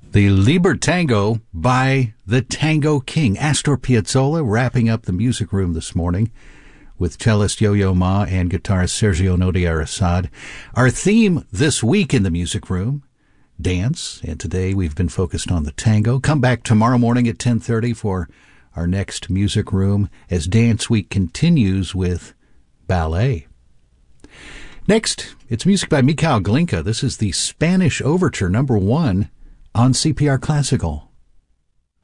The Libertango by the Tango King. Astor Piazzolla wrapping up the music room this morning with cellist Yo-Yo Ma and guitarist Sergio Nodier Assad. Our theme this week in the music room, dance, and today we've been focused on the tango. Come back tomorrow morning at 10:30 for our next music room as Dance Week continues with ballet. Next, it's music by Mikhail Glinka. This is the Spanish Overture, number 1 on CPR Classical.